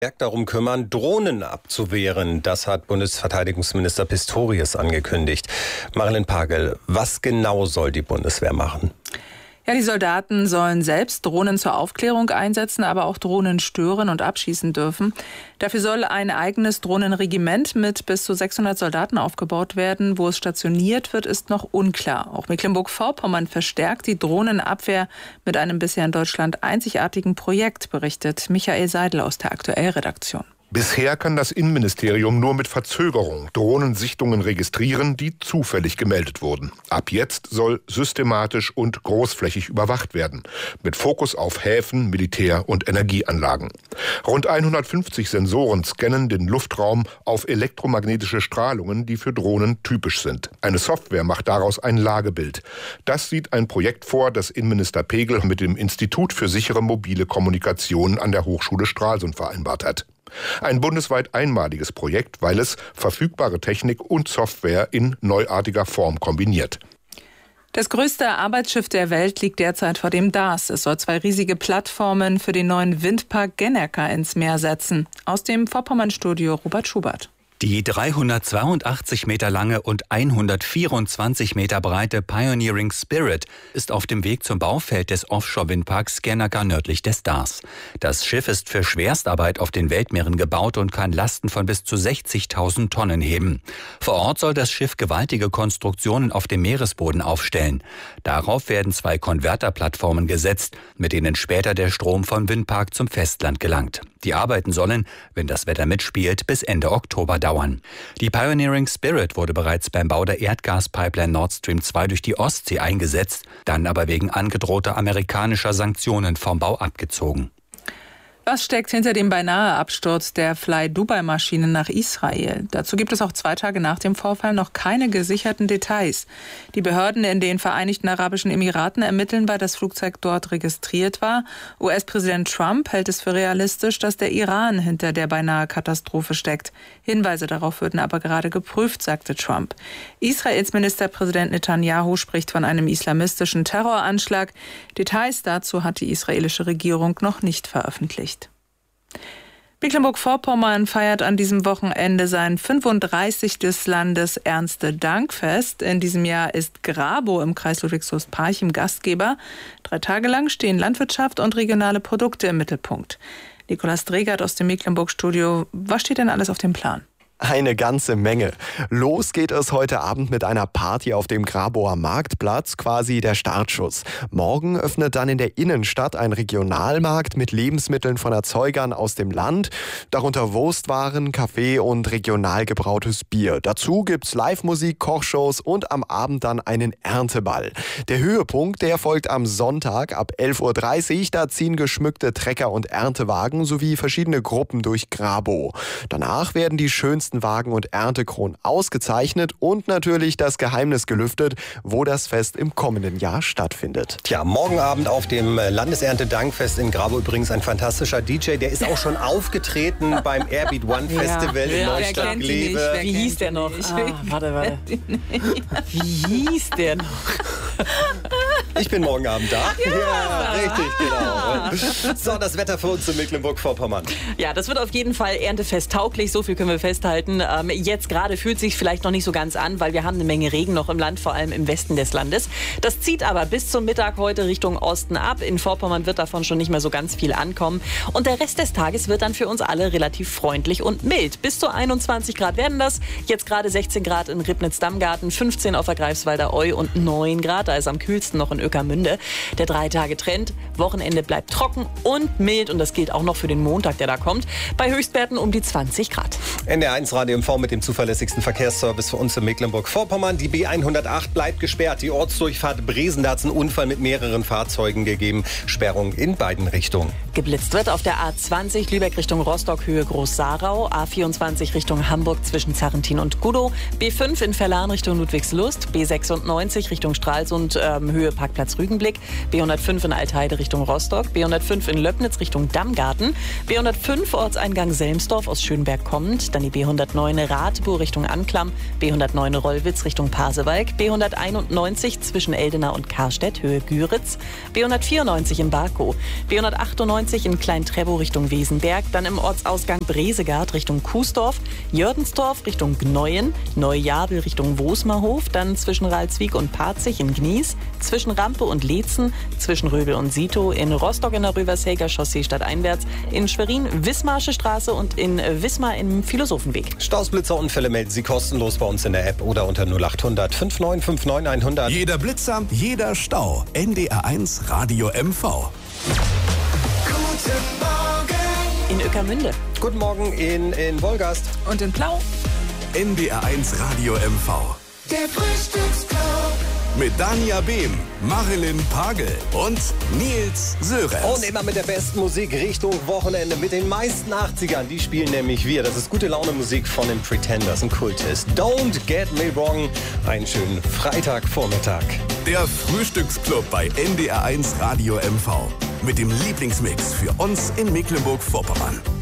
Darum kümmern, Drohnen abzuwehren. Das hat Bundesverteidigungsminister Pistorius angekündigt. Marilyn Pagel, was genau soll die Bundeswehr machen? Ja, die Soldaten sollen selbst Drohnen zur Aufklärung einsetzen, aber auch Drohnen stören und abschießen dürfen. Dafür soll ein eigenes Drohnenregiment mit bis zu 600 Soldaten aufgebaut werden. Wo es stationiert wird, ist noch unklar. Auch Mecklenburg-Vorpommern verstärkt die Drohnenabwehr mit einem bisher in Deutschland einzigartigen Projekt, berichtet Michael Seidel aus der Aktuell-Redaktion. Bisher kann das Innenministerium nur mit Verzögerung Drohnensichtungen registrieren, die zufällig gemeldet wurden. Ab jetzt soll systematisch und großflächig überwacht werden, mit Fokus auf Häfen, Militär- und Energieanlagen. Rund 150 Sensoren scannen den Luftraum auf elektromagnetische Strahlungen, die für Drohnen typisch sind. Eine Software macht daraus ein Lagebild. Das sieht ein Projekt vor, das Innenminister Pegel mit dem Institut für sichere mobile Kommunikation an der Hochschule Stralsund vereinbart hat. Ein bundesweit einmaliges Projekt, weil es verfügbare Technik und Software in neuartiger Form kombiniert. Das größte Arbeitsschiff der Welt liegt derzeit vor dem DAS. Es soll 2 riesige Plattformen für den neuen Windpark Gennaker ins Meer setzen. Aus dem Vorpommern-Studio Robert Schubert. Die 382 Meter lange und 124 Meter breite Pioneering Spirit ist auf dem Weg zum Baufeld des Offshore-Windparks Gennaker nördlich des DAS. Das Schiff ist für Schwerstarbeit auf den Weltmeeren gebaut und kann Lasten von bis zu 60.000 Tonnen heben. Vor Ort soll das Schiff gewaltige Konstruktionen auf dem Meeresboden aufstellen. Darauf werden 2 Konverterplattformen gesetzt, mit denen später der Strom vom Windpark zum Festland gelangt. Die Arbeiten sollen, wenn das Wetter mitspielt, bis Ende Oktober dauern. Die Pioneering Spirit wurde bereits beim Bau der Erdgaspipeline Nord Stream 2 durch die Ostsee eingesetzt, dann aber wegen angedrohter amerikanischer Sanktionen vom Bau abgezogen. Was steckt hinter dem beinahe Absturz der Fly-Dubai-Maschine nach Israel? Dazu gibt es auch 2 Tage nach dem Vorfall noch keine gesicherten Details. Die Behörden in den Vereinigten Arabischen Emiraten ermitteln, weil das Flugzeug dort registriert war. US-Präsident Trump hält es für realistisch, dass der Iran hinter der beinahe Katastrophe steckt. Hinweise darauf würden aber gerade geprüft, sagte Trump. Israels Ministerpräsident Netanyahu spricht von einem islamistischen Terroranschlag. Details dazu hat die israelische Regierung noch nicht veröffentlicht. Mecklenburg-Vorpommern feiert an diesem Wochenende sein 35. Landesernte-Dankfest. In diesem Jahr ist Grabow im Kreis Ludwigslust-Parchim Gastgeber. 3 Tage lang stehen Landwirtschaft und regionale Produkte im Mittelpunkt. Nikolaus Dregert aus dem Mecklenburg-Studio. Was steht denn alles auf dem Plan? Eine ganze Menge. Los geht es heute Abend mit einer Party auf dem Grabower Marktplatz, quasi der Startschuss. Morgen öffnet dann in der Innenstadt ein Regionalmarkt mit Lebensmitteln von Erzeugern aus dem Land, darunter Wurstwaren, Kaffee und regional gebrautes Bier. Dazu gibt's Live-Musik, Kochshows und am Abend dann einen Ernteball. Der Höhepunkt, der folgt am Sonntag ab 11:30 Uhr. Da ziehen geschmückte Trecker und Erntewagen sowie verschiedene Gruppen durch Grabow. Danach werden die schönsten Wagen und Erntekronen ausgezeichnet und natürlich das Geheimnis gelüftet, wo das Fest im kommenden Jahr stattfindet. Tja, morgen Abend auf dem Landesernte-Dankfest in Grabow übrigens ein fantastischer DJ. Der ist auch schon aufgetreten beim Airbeat One Festival in Neustadt-Glewe. Wie hieß der noch? Warte. Wie hieß der noch? Ich bin morgen Abend da. Ja, richtig, genau. So, das Wetter für uns in Mecklenburg-Vorpommern. Ja, das wird auf jeden Fall erntefest tauglich. So viel können wir festhalten. Jetzt gerade fühlt es sich vielleicht noch nicht so ganz an, weil wir haben eine Menge Regen noch im Land, vor allem im Westen des Landes. Das zieht aber bis zum Mittag heute Richtung Osten ab. In Vorpommern wird davon schon nicht mehr so ganz viel ankommen. Und der Rest des Tages wird dann für uns alle relativ freundlich und mild. Bis zu 21 Grad werden das. Jetzt gerade 16 Grad in Ribnitz-Dammgarten, 15 auf der Greifswalder Eu und 9 Grad. Da ist am kühlsten noch in Ueckermünde. Der 3-Tage-Trend. Wochenende bleibt trocken und mild. Und das gilt auch noch für den Montag, der da kommt. Bei Höchstwerten um die 20 Grad. NDR1 Radio MV mit dem zuverlässigsten Verkehrsservice für uns in Mecklenburg-Vorpommern. Die B108 bleibt gesperrt. Die Ortsdurchfahrt Bresen, da hat es einen Unfall mit mehreren Fahrzeugen gegeben. Sperrung in beiden Richtungen. Geblitzt wird auf der A20 Lübeck Richtung Rostock, Höhe Groß-Sarau. A24 Richtung Hamburg zwischen Zarrentin und Gudow. B5 in Verlan Richtung Ludwigslust. B96 Richtung Stralsund, Höhe Park Parkplatz Rügenblick, B105 in Altheide Richtung Rostock, B105 in Löbnitz Richtung Dammgarten, B105 Ortseingang Selmsdorf aus Schönberg kommend, dann die B109 Rathenow Richtung Anklam, B109 Rollwitz Richtung Pasewalk, B191 zwischen Eldena und Karstedt, Höhe Güritz, B194 in Barkow, B198 in Klein-Trebow Richtung Wesenberg, dann im Ortsausgang Bresegard Richtung Kuesdorf, Jördensdorf Richtung Gneuen, Neujabel Richtung Wosmerhof, dann zwischen Ralswiek und Parzig in Gnies, zwischen Rampe und Leetzen, zwischen Röbel und Sito, in Rostock in der Röversäger Chaussee stadteinwärts, in Schwerin Wismarsche Straße und in Wismar im Philosophenweg. Stausblitzerunfälle melden Sie kostenlos bei uns in der App oder unter 0800 5959 100. Jeder Blitzer, jeder Stau. NDR1 Radio MV. Guten Morgen. In Ueckermünde. Guten Morgen in Wolgast. Und in Plau. NDR1 Radio MV. Der Frühstücksclub. Mit Dania Behm, Marilyn Pagel und Nils Sörenz. Und immer mit der besten Musik Richtung Wochenende. Mit den meisten 80ern. Die spielen nämlich wir. Das ist gute Laune Musik von den Pretenders. Ein Kultist. Don't get me wrong. Einen schönen Freitagvormittag. Der Frühstücksclub bei NDR1 Radio MV. Mit dem Lieblingsmix für uns in Mecklenburg-Vorpommern.